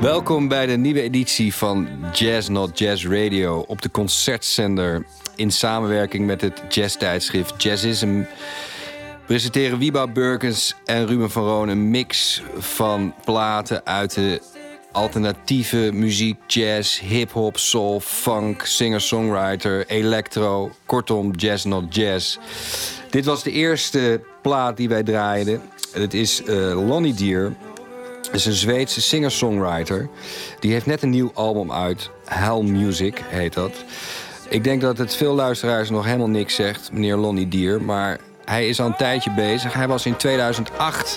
Welkom bij de nieuwe editie van Jazz Not Jazz Radio op de concertzender in samenwerking met het jazztijdschrift Jazzism. Presenteren Wieba Burkens en Ruben van Roon een mix van platen uit de alternatieve muziek, jazz, hip-hop, soul, funk, singer-songwriter, electro, kortom Jazz Not Jazz. Dit was de eerste plaat die wij draaiden. Het is Lonnie Deer. Dat is een Zweedse singer-songwriter. Die heeft net een nieuw album uit. Hell Music heet dat. Ik denk dat het veel luisteraars nog helemaal niks zegt, meneer Lonnie Deer. Maar hij is al een tijdje bezig. Hij was in 2008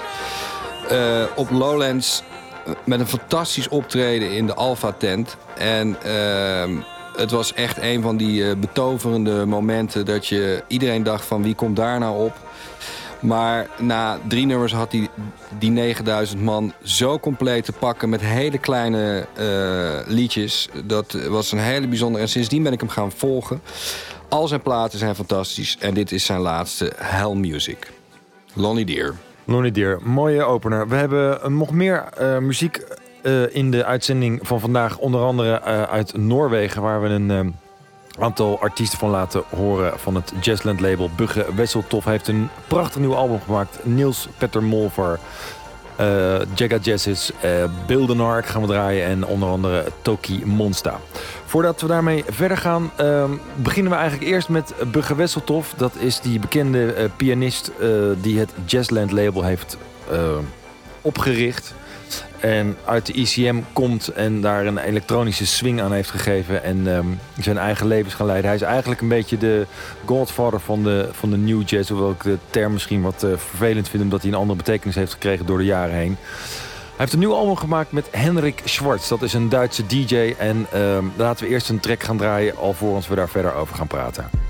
op Lowlands met een fantastisch optreden in de Alpha-tent. En het was echt een van die betoverende momenten dat iedereen dacht van wie komt daar nou op. Maar na 3 nummers had hij die 9000 man zo compleet te pakken met hele kleine liedjes. Dat was een hele bijzondere. En sindsdien ben ik hem gaan volgen. Al zijn platen zijn fantastisch. En dit is zijn laatste, Hell Music. Lonnie Deer. Lonnie Deer, mooie opener. We hebben nog meer muziek in de uitzending van vandaag. Onder andere uit Noorwegen, waar we een aantal artiesten van laten horen van het Jazzland label Bugge Wesseltoft. Hij heeft een prachtig nieuw album gemaakt. Niels Petter Molvar, Jagga Jazzes, Bildenar gaan we draaien en onder andere Toki Monsta. Voordat we daarmee verder gaan, beginnen we eigenlijk eerst met Bugge Wesseltoft. Dat is die bekende pianist die het Jazzland label heeft opgericht. En uit de ECM komt en daar een elektronische swing aan heeft gegeven. En zijn eigen levens gaan leiden. Hij is eigenlijk een beetje de godfather van de new jazz. Hoewel ik de term misschien wat vervelend vind, omdat hij een andere betekenis heeft gekregen door de jaren heen. Hij heeft een nieuw album gemaakt met Henrik Schwartz. Dat is een Duitse DJ. En laten we eerst een track gaan draaien alvorens we daar verder over gaan praten.